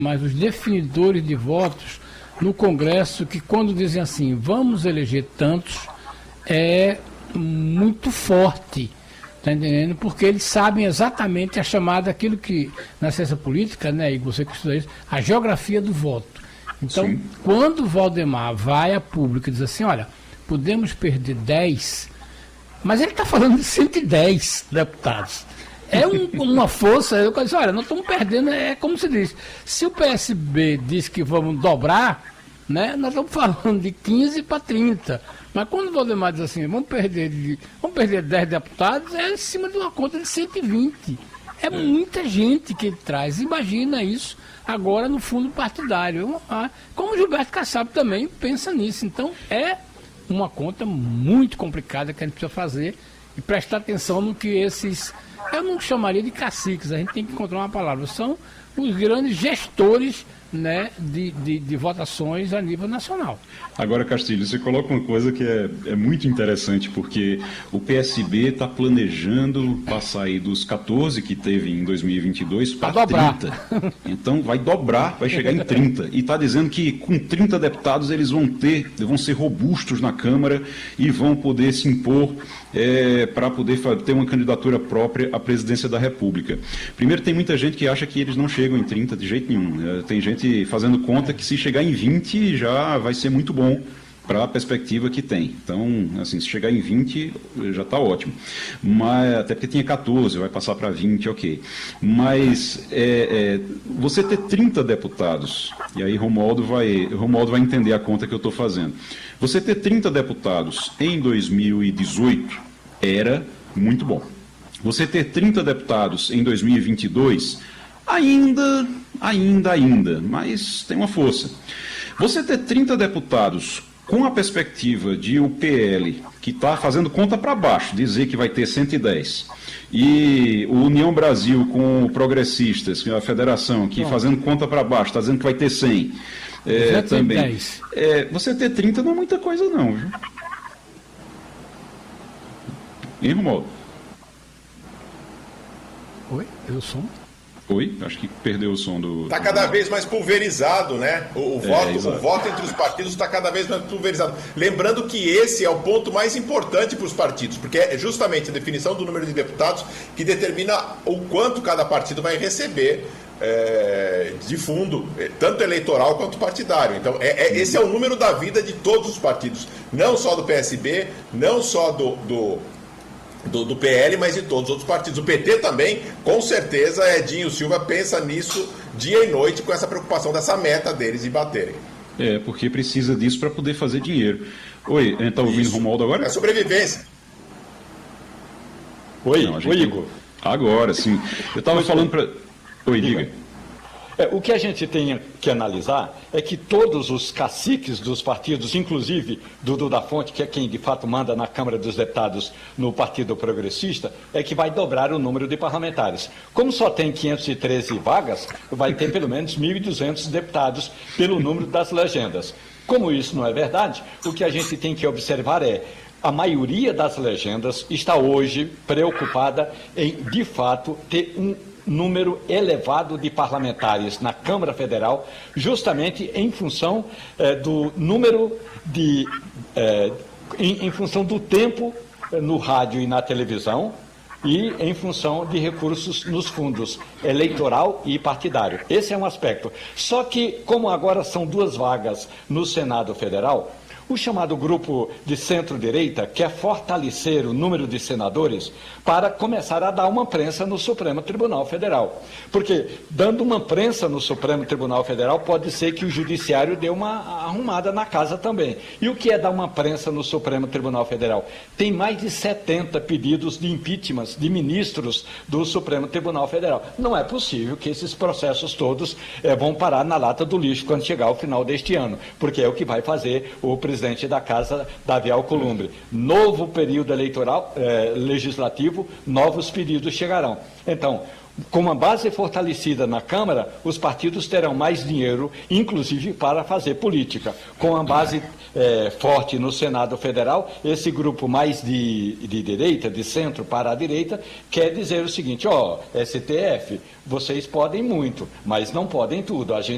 mas os definidores de votos no Congresso, que quando dizem assim, vamos eleger tantos, é muito forte, tá entendendo? Porque eles sabem exatamente a chamada, aquilo que na ciência política, né, e você que estuda isso, a geografia do voto. Então, sim, quando o Valdemar vai a público e diz assim, olha, podemos perder 10, mas ele está falando de 110 deputados. É uma força, eu disse, olha, nós estamos perdendo, é como se diz, se o PSB diz que vamos dobrar, né, nós estamos falando de 15 para 30. Mas quando o Valdemar diz assim, vamos perder 10 deputados, é em cima de uma conta de 120. É muita gente que ele traz. Imagina isso agora no fundo partidário. Como o Gilberto Kassab também pensa nisso. Então é uma conta muito complicada que a gente precisa fazer e prestar atenção no que esses, eu não chamaria de caciques, a gente tem que encontrar uma palavra, são os grandes gestores, né, de votações a nível nacional. Agora, Castilho, você coloca uma coisa que é muito interessante, porque o PSB está planejando passar aí dos 14 que teve em 2022 para 30. Então vai dobrar, vai chegar em 30. E está dizendo que com 30 deputados eles vão ser robustos na Câmara e vão poder se impor para poder ter uma candidatura própria à presidência da República. Primeiro, tem muita gente que acha que eles não chegam em 30 de jeito nenhum. Tem gente fazendo conta que se chegar em 20 já vai ser muito bom para a perspectiva que tem. Então, assim, se chegar em 20 já está ótimo. Mas, até porque tinha 14, vai passar para 20, ok. Mas você ter 30 deputados, e aí Romualdo vai entender a conta que eu estou fazendo. Você ter 30 deputados em 2018 era muito bom. Você ter 30 deputados em 2022, ainda, mas tem uma força. Você ter 30 deputados com a perspectiva de o PL, que está fazendo conta para baixo, dizer que vai ter 110, e o União Brasil com o Progressistas, a federação, que fazendo conta para baixo, está dizendo que vai ter 100, também. Você ter 30 não é muita coisa não, viu? Hein, Romualdo? Oi, eu som? Oi? Acho que perdeu o som do... Está cada vez mais pulverizado, né? O voto entre os partidos está cada vez mais pulverizado. Lembrando que esse é o ponto mais importante para os partidos, porque é justamente a definição do número de deputados que determina o quanto cada partido vai receber de fundo, tanto eleitoral quanto partidário. Então, esse é o número da vida de todos os partidos, não só do PSB, não só do PL, mas de todos os outros partidos. O PT também, com certeza, Edinho Silva pensa nisso dia e noite com essa preocupação dessa meta deles de baterem. Porque precisa disso para poder fazer dinheiro. Oi, a gente está ouvindo o Romualdo agora? É sobrevivência. Oi, Igor. Agora, sim. Eu estava falando para... Oi, diga. O que a gente tem que analisar é que todos os caciques dos partidos, inclusive Dudu da Fonte, que é quem de fato manda na Câmara dos Deputados no Partido Progressista, é que vai dobrar o número de parlamentares. Como só tem 513 vagas, vai ter pelo menos 1.200 deputados pelo número das legendas. Como isso não é verdade, o que a gente tem que observar é a maioria das legendas está hoje preocupada em, de fato, ter um número elevado de parlamentares na Câmara Federal, justamente em função do número de... em função do tempo no rádio e na televisão e em função de recursos nos fundos eleitoral e partidário. Esse é um aspecto. Só que, como agora são 2 vagas no Senado Federal, o chamado grupo de centro-direita quer fortalecer o número de senadores para começar a dar uma prensa no Supremo Tribunal Federal. Porque, dando uma prensa no Supremo Tribunal Federal, pode ser que o Judiciário dê uma arrumada na casa também. E o que é dar uma prensa no Supremo Tribunal Federal? Tem mais de 70 pedidos de impeachment de ministros do Supremo Tribunal Federal. Não é possível que esses processos todos vão parar na lata do lixo quando chegar ao final deste ano, porque é o que vai fazer o presidente da Casa, Davi Alcolumbre. Novo período eleitoral, legislativo, novos pedidos chegarão. Então, com uma base fortalecida na Câmara, os partidos terão mais dinheiro, inclusive para fazer política. Com a base forte no Senado Federal, esse grupo mais de direita, de centro para a direita, quer dizer o seguinte, STF, vocês podem muito, mas não podem tudo. A gente